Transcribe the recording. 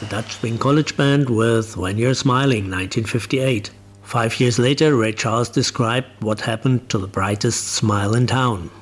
the Dutch swing college band with When You're Smiling, 1958. 5 years later, Ray Charles described what happened to the brightest smile in town.